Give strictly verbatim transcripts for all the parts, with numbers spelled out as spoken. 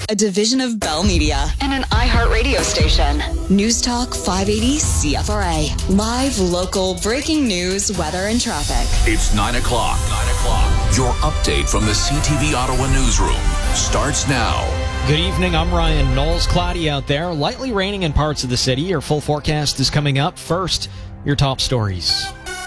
a division of Bell Media and an iHeart radio station. News Talk five eighty C F R A. Live, local, breaking news, weather, and traffic. It's nine o'clock. nine o'clock. Your update from the C T V Ottawa newsroom starts now. Good evening, I'm Ryan Knowles. Cloudy out there, lightly raining in parts of the city. Your full forecast is coming up. First, your top stories.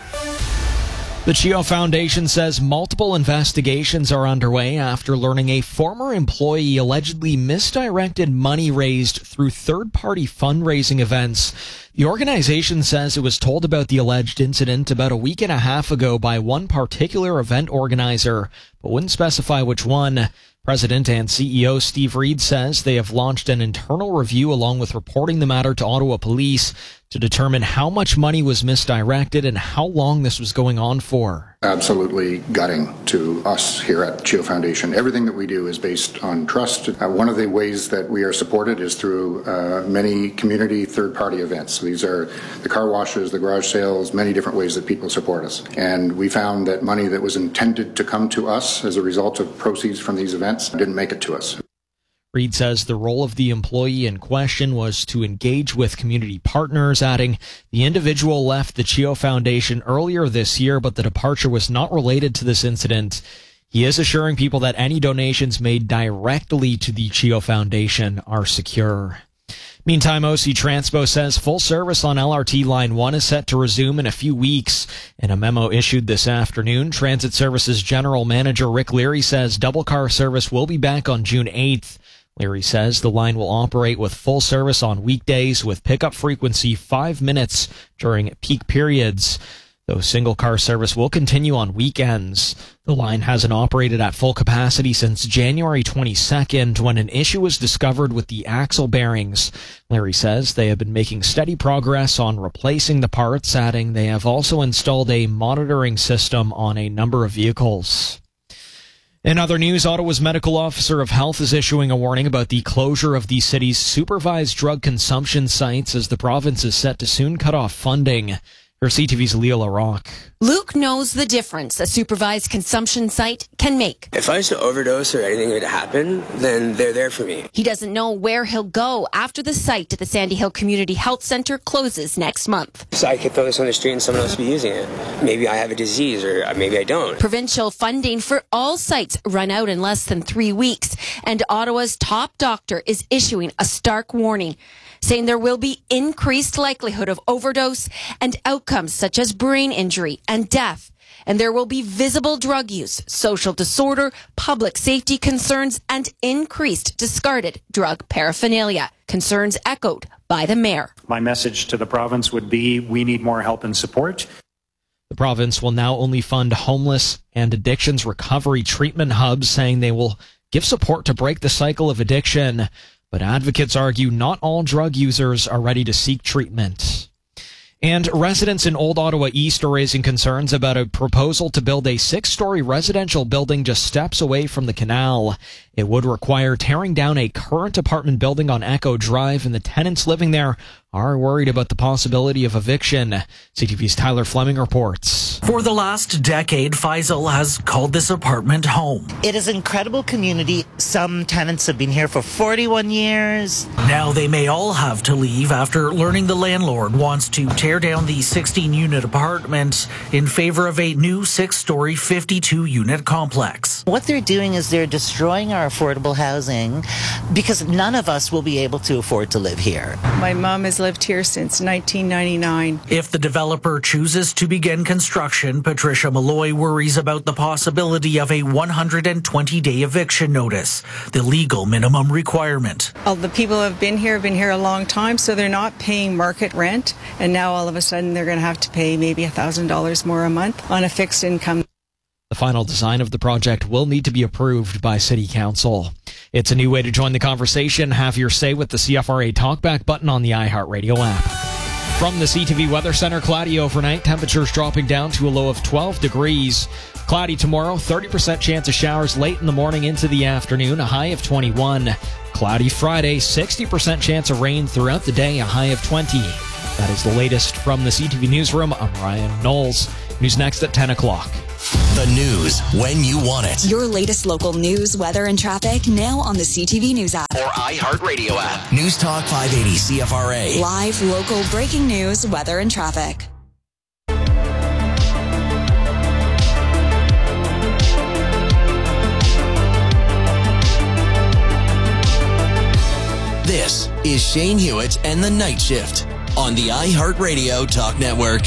The CHEO Foundation says multiple investigations are underway after learning a former employee allegedly misdirected money raised through third-party fundraising events. The organization says it was told about the alleged incident about a week and a half ago by one particular event organizer, but wouldn't specify which one. President and C E O Steve Reed says they have launched an internal review along with reporting the matter to Ottawa Police to determine how much money was misdirected and how long this was going on for. Absolutely gutting to us here at CHEO Foundation. Everything that we do is based on trust. Uh, one of the ways that we are supported is through uh, many community third-party events. So these are the car washes, the garage sales, many different ways that people support us. And we found that money that was intended to come to us as a result of proceeds from these events didn't make it to us. Reed says the role of the employee in question was to engage with community partners, adding the individual left the CHEO Foundation earlier this year, but the departure was not related to this incident. He is assuring people that any donations made directly to the CHEO Foundation are secure. Meantime, O C Transpo says full service on L R T Line one is set to resume in a few weeks. In a memo issued this afternoon, Transit Services General Manager Rick Leary says double car service will be back on June eighth. Leary says the line will operate with full service on weekdays with pickup frequency five minutes during peak periods, though single car service will continue on weekends. The line hasn't operated at full capacity since January twenty-second when an issue was discovered with the axle bearings. Leary says they have been making steady progress on replacing the parts, adding they have also installed a monitoring system on a number of vehicles. In other news, Ottawa's medical officer of health is issuing a warning about the closure of the city's supervised drug consumption sites as the province is set to soon cut off funding. Here's C T V's Leah LaRocque. Luke knows the difference a supervised consumption site can make. If I was to overdose or anything were to happen, then they're there for me. He doesn't know where he'll go after the site at the Sandy Hill Community Health Centre closes next month. So I could throw this on the street and someone else will be using it. Maybe I have a disease or maybe I don't. Provincial funding for all sites run out in less than three weeks, and Ottawa's top doctor is issuing a stark warning, saying there will be increased likelihood of overdose and outcomes such as brain injury and death. And there will be visible drug use, social disorder, public safety concerns, and increased discarded drug paraphernalia. Concerns echoed by the mayor. My message to the province would be we need more help and support. The province will now only fund homeless and addictions recovery treatment hubs, saying they will give support to break the cycle of addiction. But advocates argue not all drug users are ready to seek treatment. And residents in Old Ottawa East are raising concerns about a proposal to build a six-story residential building just steps away from the canal. It would require tearing down a current apartment building on Echo Drive, and the tenants living there are worried about the possibility of eviction. C T V's Tyler Fleming reports. For the last decade, Faisal has called this apartment home. It is an incredible community. Some tenants have been here for forty-one years. Now they may all have to leave after learning the landlord wants to tear down the sixteen-unit apartment in favor of a new six-story, fifty-two-unit complex. What they're doing is they're destroying our affordable housing because none of us will be able to afford to live here. My mom has lived here since nineteen ninety-nine. If the developer chooses to begin construction, Patricia Malloy worries about the possibility of a one hundred twenty day eviction notice, the legal minimum requirement. All the people who have been here have been here a long time, so they're not paying market rent, and now all of a sudden they're going to have to pay maybe one thousand dollars more a month on a fixed income. The final design of the project will need to be approved by City Council. It's a new way to join the conversation. Have your say with the C F R A Talkback button on the iHeartRadio app. From the C T V Weather Center, cloudy overnight, temperatures dropping down to a low of twelve degrees. Cloudy tomorrow, thirty percent chance of showers late in the morning into the afternoon, a high of twenty-one. Cloudy Friday, sixty percent chance of rain throughout the day, a high of twenty. That is the latest from the C T V Newsroom. I'm Ryan Knowles. News next at ten o'clock. The news when you want it. Your latest local news, weather, and traffic now on the C T V News app. Or iHeartRadio app. News Talk five eighty C F R A. Live, local, breaking news, weather, and traffic. This is Shane Hewitt and the Night Shift on the iHeartRadio Talk Network.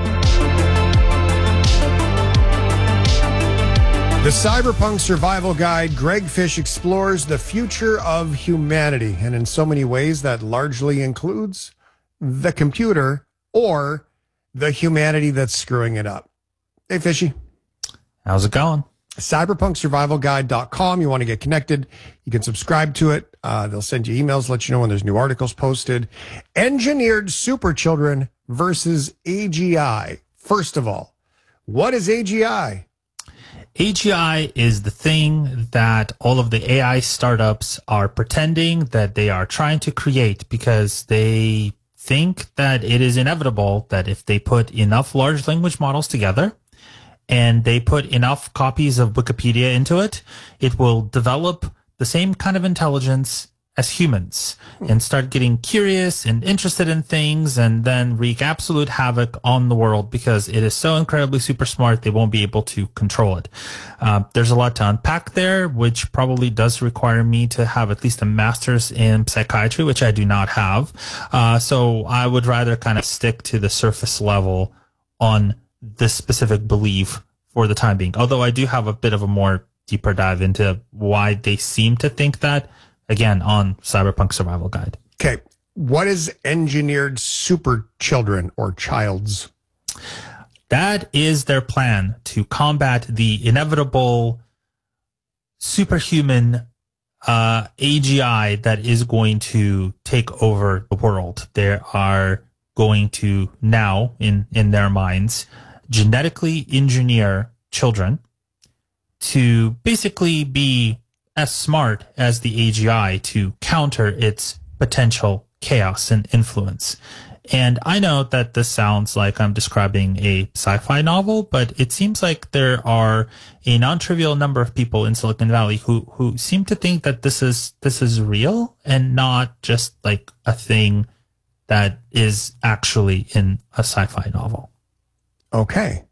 The Cyberpunk Survival Guide, Greg Fish explores the future of humanity, and in so many ways that largely includes the computer or the humanity that's screwing it up. Hey, Fishy. How's it going? cyberpunk survival guide dot com. You want to get connected, you can subscribe to it. Uh, they'll send you emails, let you know when there's new articles posted. Engineered super children versus A G I. First of all, what is A G I? A G I is the thing that all of the A I startups are pretending that they are trying to create because they think that it is inevitable that if they put enough large language models together and they put enough copies of Wikipedia into it, it will develop the same kind of intelligence as humans and start getting curious and interested in things and then wreak absolute havoc on the world because it is so incredibly super smart they won't be able to control it. Uh, there's a lot to unpack there, which probably does require me to have at least a master's in psychiatry, which I do not have. Uh, so I would rather kind of stick to the surface level on this specific belief for the time being. Although I do have a bit of a more deeper dive into why they seem to think that, again, on Cyberpunk Survival Guide. Okay. What is engineered super children or childs? That is their plan to combat the inevitable superhuman uh, A G I that is going to take over the world. They are going to now, in, in their minds, genetically engineer children to basically be as smart as the A G I to counter its potential chaos and influence. And I know that this sounds like I'm describing a sci-fi novel, but it seems like there are a non-trivial number of people in Silicon Valley who, who seem to think that this is, this is real and not just like a thing that is actually in a sci-fi novel. Okay.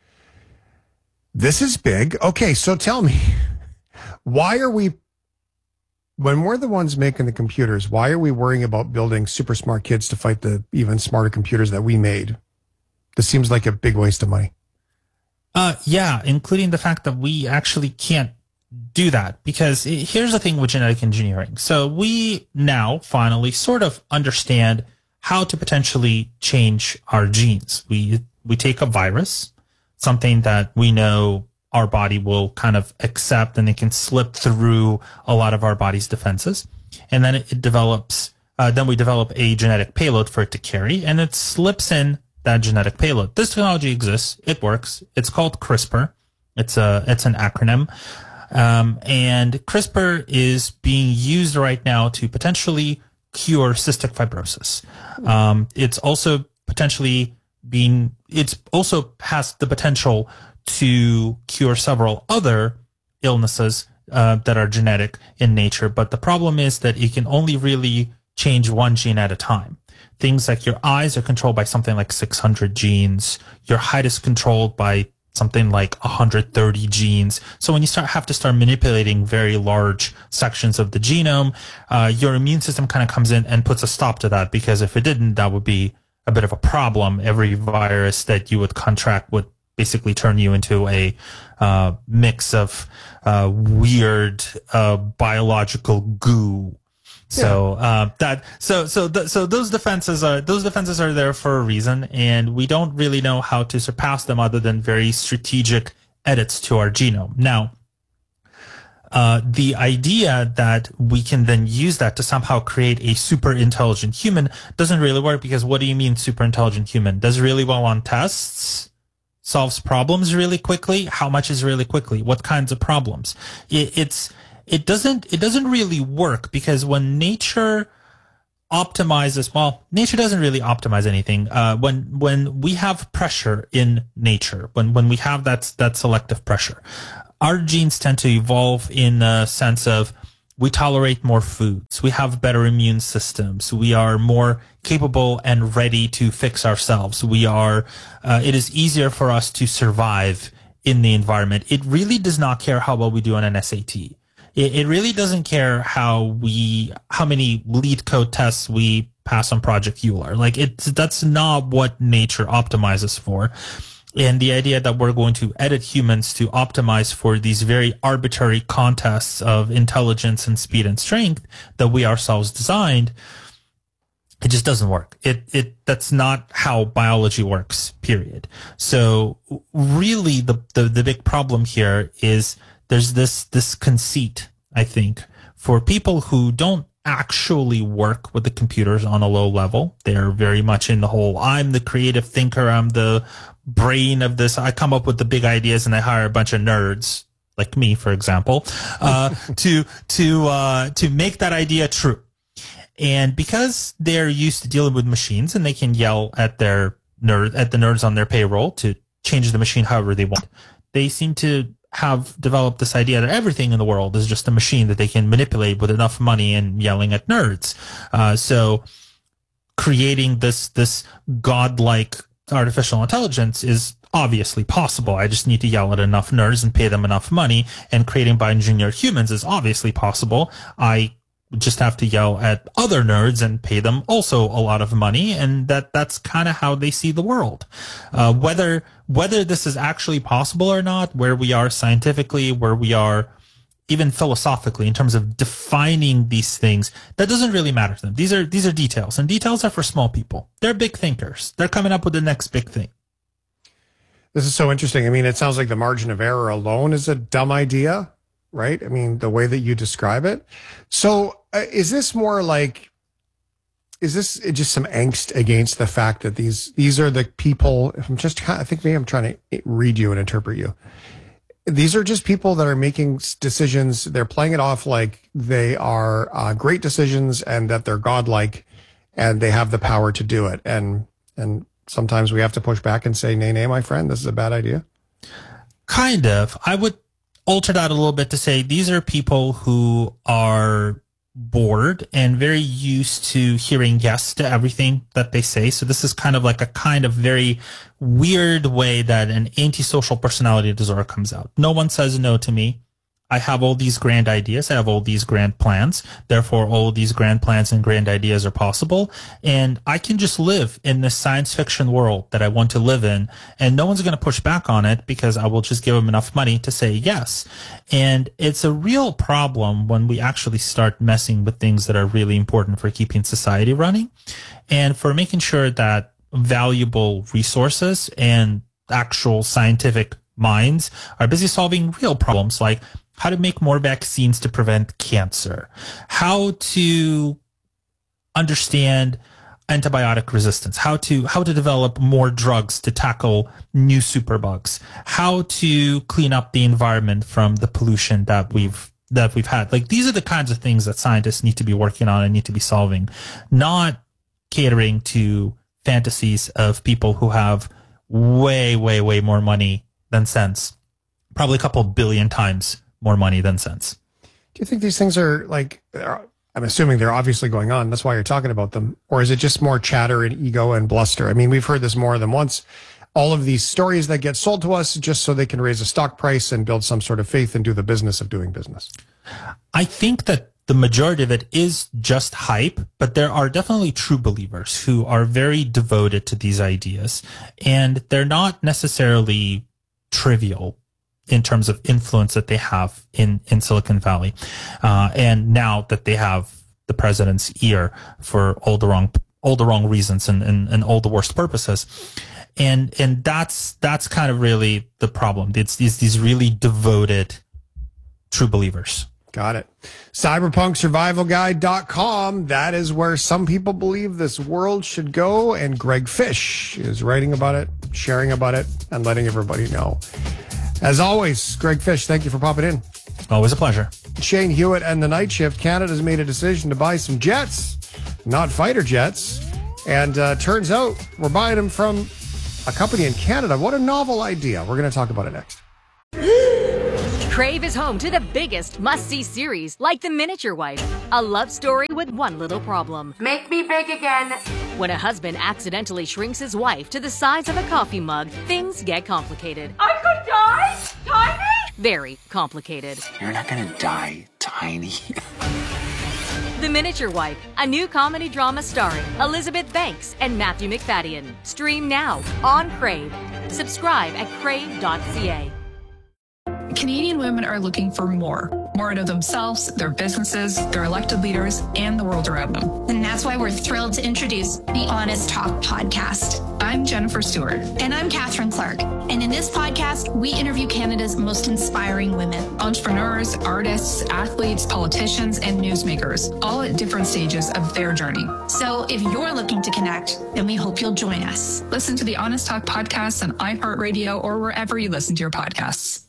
This is big. Okay, so tell me, why are we, when we're the ones making the computers, why are we worrying about building super smart kids to fight the even smarter computers that we made? This seems like a big waste of money. Uh, yeah, including the fact that we actually can't do that, because it, here's the thing with genetic engineering. So we now finally sort of understand how to potentially change our genes. We we take a virus, something that we know our body will kind of accept and it can slip through a lot of our body's defenses. And then it, it develops, uh, then we develop a genetic payload for it to carry, and it slips in that genetic payload. This technology exists. It works. It's called CRISPR. It's a, it's an acronym. Um, and CRISPR is being used right now to potentially cure cystic fibrosis. Um, it's also potentially being, it's also has the potential to cure several other illnesses uh, that are genetic in nature. But the problem is that it can only really change one gene at a time. Things like your eyes are controlled by something like six hundred genes. Your height is controlled by something like one hundred thirty genes. So when you start have to start manipulating very large sections of the genome, uh, your immune system kind of comes in and puts a stop to that, because if it didn't, that would be a bit of a problem. Every virus that you would contract would basically turn you into a uh, mix of uh, weird uh, biological goo. So uh, that so so th- so those defenses are those defenses are there for a reason, and we don't really know how to surpass them other than very strategic edits to our genome. Now, uh, the idea that we can then use that to somehow create a super intelligent human doesn't really work, because what do you mean super intelligent human? Does really well on tests? Solves problems really quickly? How much is really quickly? What kinds of problems? It, it's It doesn't, it doesn't really work, because when nature optimizes, well, nature doesn't really optimize anything. Uh, when when we have pressure in nature, when when we have that that selective pressure, our genes tend to evolve in a sense of we tolerate more foods, we have better immune systems, we are more capable and ready to fix ourselves. We are. Uh, it is easier for us to survive in the environment. It really does not care how well we do on an S A T. It really doesn't care how we, how many lead code tests we pass on Project Euler. Like it's, that's not what nature optimizes for. And the idea that we're going to edit humans to optimize for these very arbitrary contests of intelligence and speed and strength that we ourselves designed, it just doesn't work. It, it, that's not how biology works, period. So really the, the, the big problem here is there's this, this conceit, I think, for people who don't actually work with the computers on a low level. They're very much in the whole, I'm the creative thinker, I'm the brain of this, I come up with the big ideas and I hire a bunch of nerds, like me, for example, uh, to, to, uh, to make that idea true. And because they're used to dealing with machines and they can yell at their nerd, at the nerds on their payroll to change the machine however they want, they seem to have developed this idea that everything in the world is just a machine that they can manipulate with enough money and yelling at nerds. Uh, so creating this, this godlike artificial intelligence is obviously possible. I just need to yell at enough nerds and pay them enough money. And creating bioengineered humans is obviously possible. I just have to yell at other nerds and pay them also a lot of money. And that, that's kind of how they see the world. Uh, whether, whether this is actually possible or not, where we are scientifically, where we are even philosophically in terms of defining these things, that doesn't really matter to them. These are, these are details, and details are for small people. They're big thinkers. They're coming up with the next big thing. This is so interesting. I mean, it sounds like the margin of error alone is a dumb idea, right? I mean, the way that you describe it. So uh, is this more like, is this just some angst against the fact that these, these are the people, if I'm just, I think maybe I'm trying to read you and interpret you. These are just people that are making decisions. They're playing it off like they are uh, great decisions and that they're godlike and they have the power to do it. And, and sometimes we have to push back and say, nay, nay, my friend, this is a bad idea. Kind of. I would alter that a little bit to say these are people who are bored and very used to hearing yes to everything that they say. So this is kind of like a kind of very weird way that an antisocial personality disorder comes out. No one says no to me. I have all these grand ideas. I have all these grand plans. Therefore, all these grand plans and grand ideas are possible. And I can just live in this science fiction world that I want to live in. And no one's going to push back on it because I will just give them enough money to say yes. And it's a real problem when we actually start messing with things that are really important for keeping society running and for making sure that valuable resources and actual scientific minds are busy solving real problems like how to make more vaccines to prevent cancer, how to understand antibiotic resistance, how to how to develop more drugs to tackle new superbugs, how to clean up the environment from the pollution that we've that we've had. Like these are the kinds of things that scientists need to be working on and need to be solving, not catering to fantasies of people who have way, way, way more money than sense. Probably a couple billion times more money than sense. Do you think these things are like, I'm assuming they're obviously going on, that's why you're talking about them, or is it just more chatter and ego and bluster? I mean, we've heard this more than once. All of these stories that get sold to us just so they can raise a stock price and build some sort of faith and do the business of doing business. I think that the majority of it is just hype, but there are definitely true believers who are very devoted to these ideas, and they're not necessarily trivial in terms of influence that they have in, in Silicon Valley. Uh, and now that they have the president's ear for all the wrong, all the wrong reasons and, and, and all the worst purposes. And, and that's, that's kind of really the problem. It's these, these really devoted true believers. Got it. cyberpunk survival guide dot com. That is where some people believe this world should go. And Greg Fish is writing about it, sharing about it, and letting everybody know. As always, Greg Fish, thank you for popping in. Always a pleasure. Shane Hewitt and the Night Shift. Canada's made a decision to buy some jets. not fighter jets. And uh, turns out we're buying them from a company in Canada. What a novel idea. We're going to talk about it next. Crave is home to the biggest must-see series, like The Miniature Wife, a love story with one little problem. Make me big again. When a husband accidentally shrinks his wife to the size of a coffee mug, things get complicated. I could die? Tiny? Very complicated. You're not gonna die tiny. The Miniature Wife, a new comedy drama starring Elizabeth Banks and Matthew McFadden. Stream now on Crave. Subscribe at crave dot c a. Canadian women are looking for more. More out of themselves, their businesses, their elected leaders, and the world around them. And that's why we're thrilled to introduce the Honest Talk podcast. I'm Jennifer Stewart. And I'm Catherine Clark. And in this podcast, we interview Canada's most inspiring women. Entrepreneurs, artists, athletes, politicians, and newsmakers, all at different stages of their journey. So if you're looking to connect, then we hope you'll join us. Listen to the Honest Talk podcast on iHeartRadio or wherever you listen to your podcasts.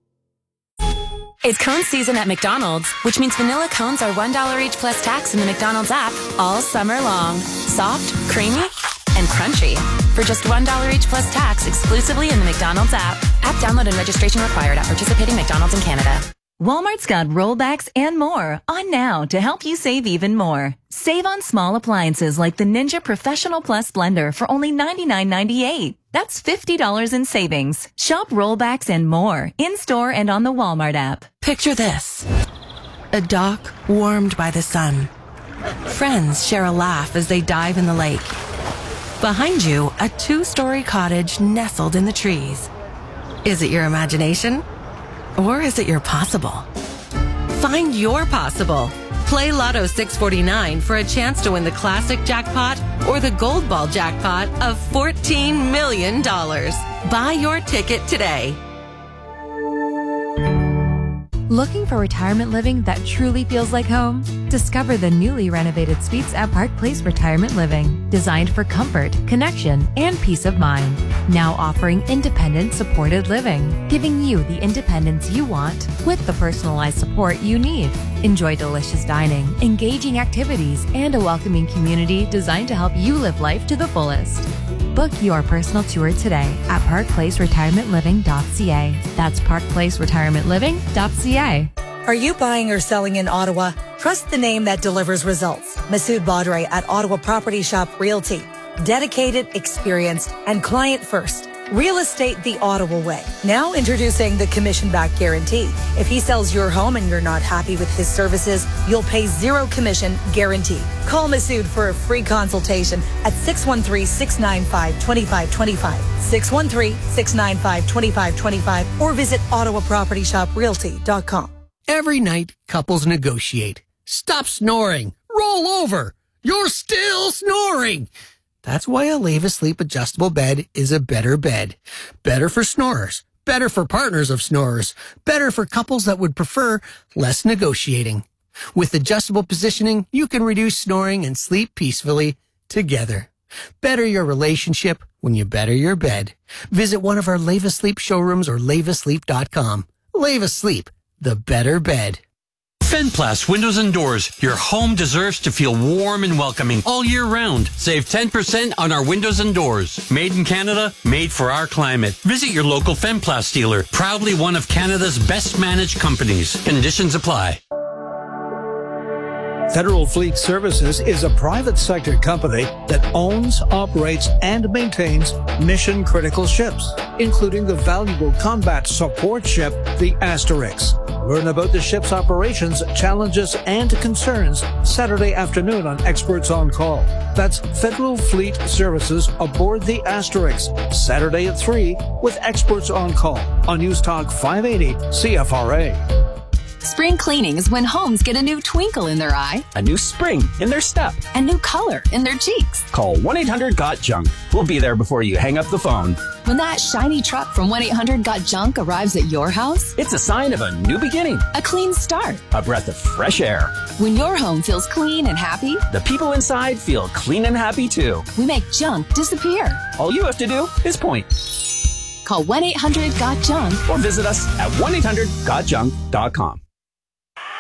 It's cone season at McDonald's, which means vanilla cones are one dollar each plus tax in the McDonald's app all summer long. Soft, creamy, and crunchy. For just one dollar each plus tax exclusively in the McDonald's app. App download and registration required at participating McDonald's in Canada. Walmart's got rollbacks and more on now to help you save even more. Save on small appliances like the Ninja Professional Plus blender for only ninety-nine ninety-eight. That's fifty dollars in savings. Shop rollbacks and more in-store and on the Walmart app. Picture this. A dock warmed by the sun. Friends share a laugh as they dive in the lake. Behind you, a two-story cottage nestled in the trees. Is it your imagination? Or is it your possible? Find your possible. Play Lotto six forty-nine for a chance to win the classic jackpot or the gold ball jackpot of fourteen million dollars. Buy your ticket today. Looking for retirement living that truly feels like home? Discover the newly renovated suites at Park Place Retirement Living, designed for comfort, connection, and peace of mind. Now offering independent supported living, giving you the independence you want with the personalized support you need. Enjoy delicious dining, engaging activities, and a welcoming community designed to help you live life to the fullest. Book your personal tour today at park place retirement living dot c a. That's park place retirement living dot c a. Are you buying or selling in Ottawa? Trust the name that delivers results. Masood Badre at Ottawa Property Shop Realty. Dedicated, experienced, and client first. Real estate the Ottawa way. Now introducing the commission-back guarantee. If he sells your home and you're not happy with his services, you'll pay zero commission guaranteed. Call Masood for a free consultation at six one three, six nine five, two five two five, six one three, six nine five, two five two five, or visit ottawa property shop realty dot com. Every night, couples negotiate. Stop snoring. Roll over. You're still snoring. That's why a Leva Sleep adjustable bed is a better bed. Better for snorers. Better for partners of snorers. Better for couples that would prefer less negotiating. With adjustable positioning, you can reduce snoring and sleep peacefully together. Better your relationship when you better your bed. Visit one of our Leva Sleep showrooms or leva sleep dot com. Leva Sleep, the better bed. Fenplast Windows and Doors. Your home deserves to feel warm and welcoming all year round. Save ten percent on our windows and doors. Made in Canada, made for our climate. Visit your local Fenplast dealer. Proudly one of Canada's best managed companies. Conditions apply. Federal Fleet Services is a private sector company that owns, operates, and maintains mission-critical ships, including the valuable combat support ship, the Asterix. Learn about the ship's operations, challenges, and concerns Saturday afternoon on Experts on Call. That's Federal Fleet Services aboard the Asterix, Saturday at three with Experts on Call on News Talk five eighty C F R A. Spring cleaning is when homes get a new twinkle in their eye, a new spring in their step, a new color in their cheeks. Call one eight hundred got junk. We'll be there before you hang up the phone. When that shiny truck from one eight hundred got junk arrives at your house, it's a sign of a new beginning, a clean start, a breath of fresh air. When your home feels clean and happy, the people inside feel clean and happy too. We make junk disappear. All you have to do is point. Call one eight hundred got junk or visit us at one eight hundred got junk dot com.